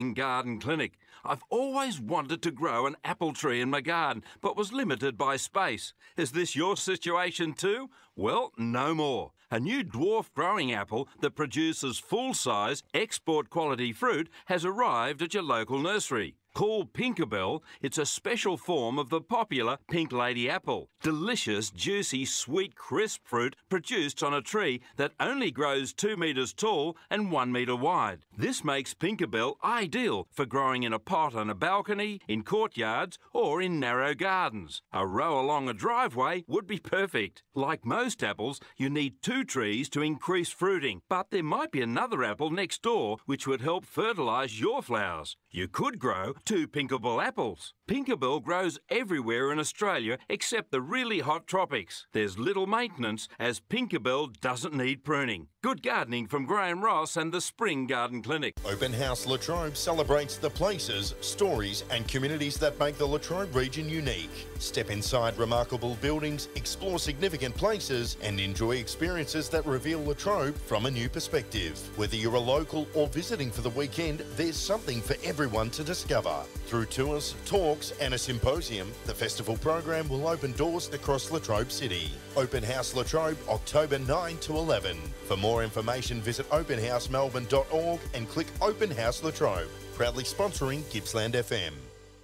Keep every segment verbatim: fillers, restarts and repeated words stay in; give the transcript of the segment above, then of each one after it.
Garden Clinic. I've always wanted to grow an apple tree in my garden, but was limited by space. Is this your situation too? Well, no more. A new dwarf growing apple that produces full-size, export-quality fruit has arrived at your local nursery. Called Pinkabel, it's a special form of the popular Pink Lady apple. Delicious, juicy, sweet, crisp fruit produced on a tree that only grows two metres tall and one metre wide. This makes Pinkabel ideal for growing in a pot on a balcony, in courtyards or in narrow gardens. A row along a driveway would be perfect. Like most apples, you need two trees to increase fruiting, but there might be another apple next door which would help fertilise your flowers. You could grow two Pinkabel apples. Pinkabel grows everywhere in Australia except the really hot tropics. There's little maintenance as Pinkabel doesn't need pruning. Good gardening from Graham Ross and the Spring Garden Clinic. Open House Latrobe celebrates the places, stories and communities that make the Latrobe region unique. Step inside remarkable buildings, explore significant places and enjoy experiences that reveal Latrobe from a new perspective. Whether you're a local or visiting for the weekend, there's something for everyone to discover. Through tours, talks and a symposium, the festival program will open doors across Latrobe City. Open House Latrobe, October ninth to eleventh. For more information, visit open house melbourne dot org and click Open House Latrobe. Proudly sponsoring Gippsland F M.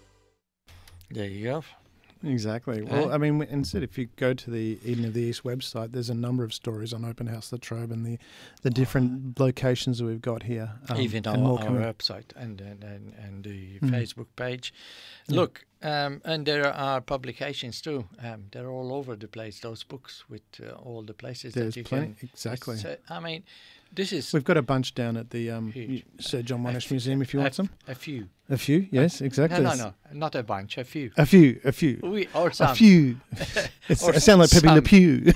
There you go. Exactly. Well, I mean, instead, if you go to the Eden of the East website, there's a number of stories on Open House Latrobe and the, the different locations that we've got here. Um, Even on our, our website and and, and, and the mm. Facebook page. Yeah. Look, um, and there are publications too. Um, they're all over the place, those books with uh, all the places there's that you plenty, can... Exactly. So, I mean, this is... We've got a bunch down at the um, Sir John Monash Museum if you want a, some. A few. A few, yes, exactly. No, no, no, not a bunch, a few. A few, a few. We, or some. A few. It's, Or I sound like Pepe some. Le Pew.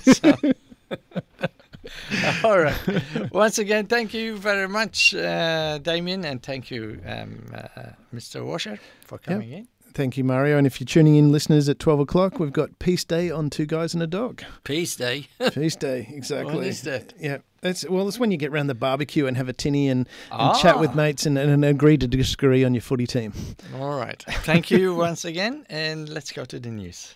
All right. Once again, thank you very much, uh, Damien, and thank you, um, uh, Mister Washer, for coming Yep. in. Thank you, Mario. And if you're tuning in, listeners, at twelve o'clock, we've got Peace Day on Two Guys and a Dog. Peace Day. Peace Day, exactly. What is that? Yeah. It's, well, it's when you get round the barbecue and have a tinny and, and Ah. chat with mates and, and agree to disagree on your footy team. All right. Thank you once again, and let's go to the news.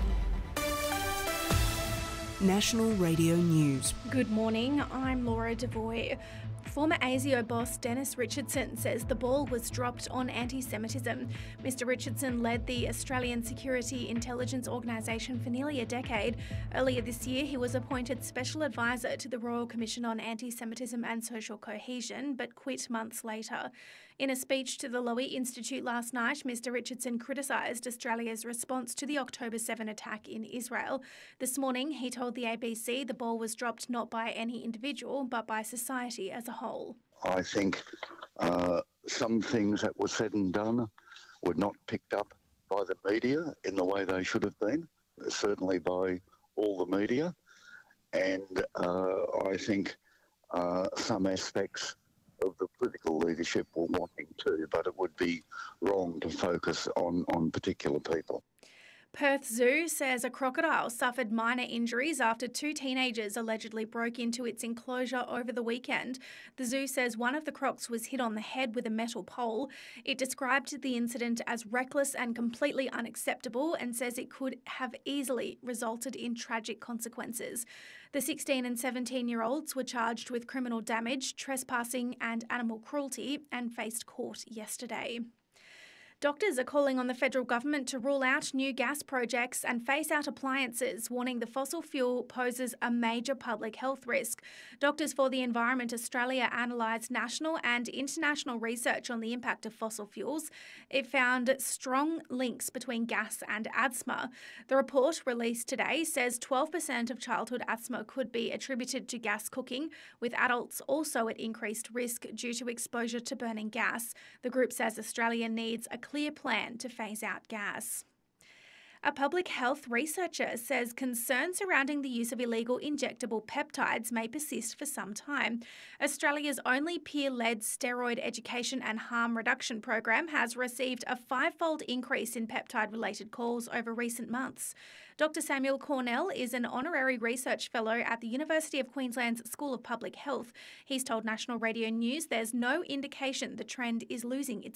National Radio News. Good morning, I'm Laura Devoy. Former ASIO boss Dennis Richardson says the ball was dropped on anti-Semitism. Mister Richardson led the Australian Security Intelligence Organisation for nearly a decade. Earlier this year, he was appointed Special Advisor to the Royal Commission on Anti-Semitism and Social Cohesion, but quit months later. In a speech to the Lowy Institute last night, Mister Richardson criticised Australia's response to the October seventh attack in Israel. This morning, he told the A B C the ball was dropped not by any individual, but by society as a whole. I think uh, some things that were said and done were not picked up by the media in the way they should have been, certainly by all the media. And uh, I think uh, some aspects of the political leadership were wanting to, but it would be wrong to focus on, on particular people. Perth Zoo says a crocodile suffered minor injuries after two teenagers allegedly broke into its enclosure over the weekend. The zoo says one of the crocs was hit on the head with a metal pole. It described the incident as reckless and completely unacceptable and says it could have easily resulted in tragic consequences. The sixteen and seventeen-year-olds were charged with criminal damage, trespassing and animal cruelty and faced court yesterday. Doctors are calling on the federal government to rule out new gas projects and phase out appliances, warning the fossil fuel poses a major public health risk. Doctors for the Environment Australia analysed national and international research on the impact of fossil fuels. It found strong links between gas and asthma. The report, released today, says twelve percent of childhood asthma could be attributed to gas cooking, with adults also at increased risk due to exposure to burning gas. The group says Australia needs a clear plan to phase out gas. A public health researcher says concerns surrounding the use of illegal injectable peptides may persist for some time. Australia's only peer-led steroid education and harm reduction program has received a five-fold increase in peptide-related calls over recent months. Doctor Samuel Cornell is an honorary research fellow at the University of Queensland's School of Public Health. He's told National Radio News there's no indication the trend is losing its